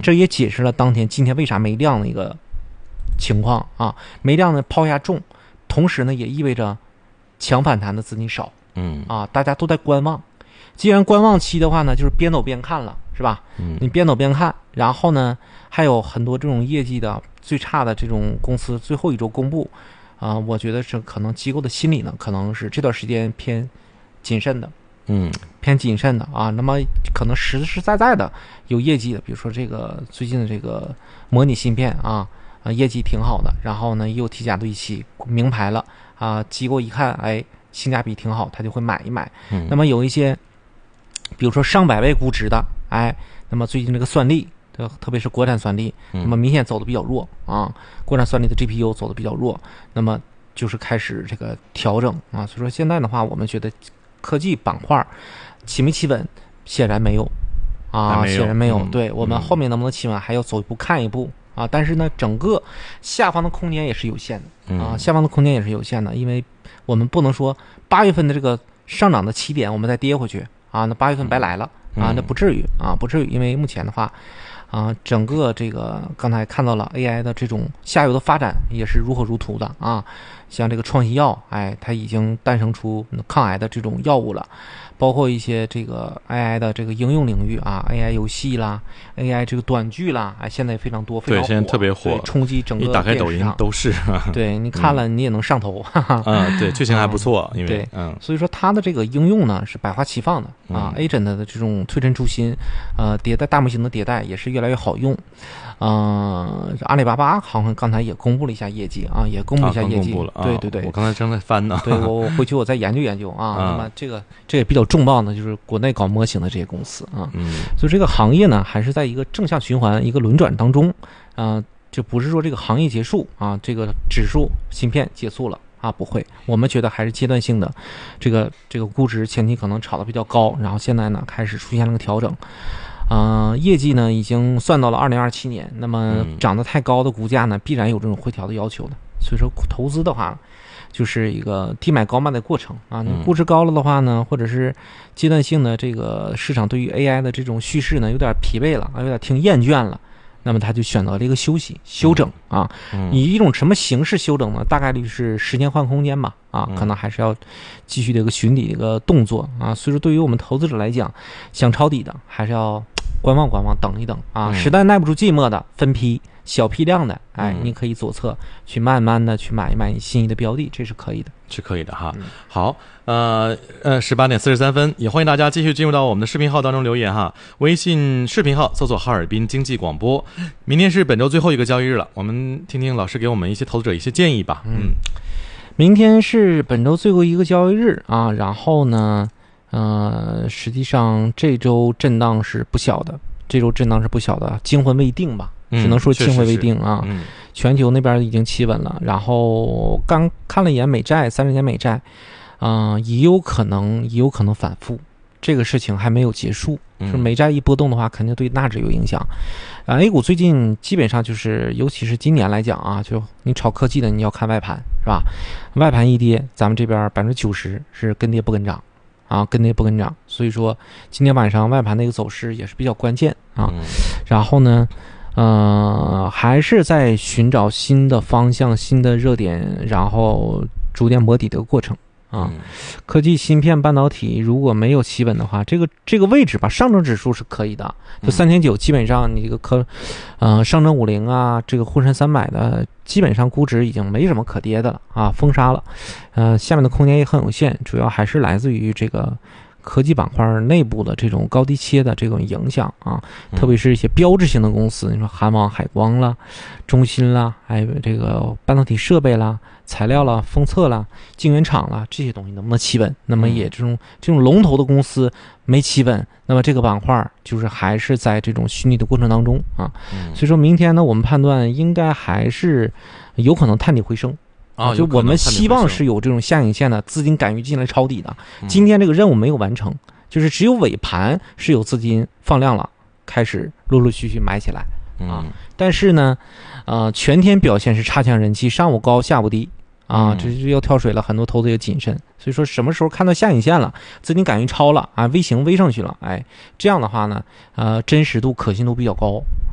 这也解释了今天为啥没量的一个情况啊。没量呢抛下重，同时呢也意味着强反弹的资金少，大家都在观望。既然观望期的话呢，就是边走边看了，是吧？你边走边看，然后呢还有很多这种业绩的最差的这种公司最后一周公布，我觉得是可能机构的心理呢，可能是这段时间偏谨慎的，偏谨慎的啊。那么可能实实在在的有业绩的，比如说这个最近的这个模拟芯片业绩挺好的，然后呢也有 T 加对齐明牌了机构一看，哎，性价比挺好，他就会买一买。那么有一些比如说上百倍估值的，那么最近这个算力，特别是国产算力，那么明显走的比较弱国产算力的 GPU 走的比较弱，那么就是开始这个调整所以说现在的话，我们觉得科技板块企没企稳，显然没有显然没有。对，我们后面能不能企稳，还要走一步看一步但是呢，整个下方的空间也是有限的下方的空间也是有限的，因为我们不能说8月份的这个上涨的起点我们再跌回去那8月份白来了那不至于不至于。因为目前的话整个这个刚才看到了 AI 的这种下游的发展也是如火如荼的像这个创新药它已经诞生出抗癌的这种药物了，包括一些这个 AI 的这个应用领域AI 游戏啦 AI 这个短剧啦现在也非常多，非常火， 对，现在特别火， 冲击整个一打开抖音都是对，你看了你也能上头对，剧情还不错因为对所以说它的这个应用呢是百花齐放的agent 的这种推陈出新迭代大模型的迭代也是越来越好用阿里巴巴好像刚才也公布了一下业绩也公布了一下业绩对对对， 我刚才正在翻呢对，我回去我再研究研究那么这也比较重磅的就是国内搞模型的这些公司所以这个行业呢还是在一个正向循环一个轮转当中就不是说这个行业结束这个指数芯片结束了不会，我们觉得还是阶段性的，这个估值前期可能炒得比较高，然后现在呢开始出现了个调整业绩呢已经算到了2027年，那么涨得太高的股价呢必然有这种回调的要求的，所以说投资的话就是一个低买高卖的过程你估值高了的话呢，或者是阶段性的这个市场对于 AI 的这种叙事呢有点疲惫了有点听厌倦了，那么他就选择了一个休息修整以一种什么形式修整呢？大概率是时间换空间吧可能还是要继续的一个寻底的一个动作所以说对于我们投资者来讲，想抄底的还是要观望观望，等一等实在耐不住寂寞的分批小批量的你可以左侧去慢慢的去买一买你心仪的标的，这是可以的， 是可以的哈。好，18点43分，也欢迎大家继续进入到我们的视频号当中留言哈。微信视频号搜索哈尔滨经济广播。明天是本周最后一个交易日了，我们听听老师给我们一些投资者一些建议吧。 明天是本周最后一个交易日然后呢实际上这周震荡是不小的，惊魂未定吧，只能说惊魂未定全球那边已经企稳了，然后刚看了一眼美债30年美债也有可能反复，这个事情还没有结束是美债一波动的话肯定对纳指有影响A 股最近基本上就是尤其是今年来讲就你炒科技的你要看外盘是吧，外盘一跌咱们这边90%是跟跌不跟涨跟跌不跟涨，所以说今天晚上外盘的一个走势也是比较关键然后呢还是在寻找新的方向新的热点，然后逐渐摸底的过程科技芯片半导体如果没有企稳的话，这个位置吧，上证指数是可以的，就3900基本上你这个上证50这个沪深300的基本上估值已经没什么可跌的了封杀了下面的空间也很有限，主要还是来自于这个科技板块内部的这种高低切的这种影响特别是一些标志性的公司，你说韩网、海光啦、中芯啦，还有这个半导体设备啦、材料啦、封测啦、晶圆厂啦，这些东西能不能企稳？那么也这种龙头的公司没企稳，那么这个板块就是还是在这种虚拟的过程当中所以说明天呢，我们判断应该还是有可能探底回升。就我们希望是有这种下影线的资金敢于进来抄底的今天这个任务没有完成，就是只有尾盘是有资金放量了，开始陆陆续续买起来但是呢全天表现是差强人气，上午高下午低这就要跳水了，很多投资也谨慎，所以说什么时候看到下影线了，资金敢于抄了微型微上去了这样的话呢真实度可信度比较高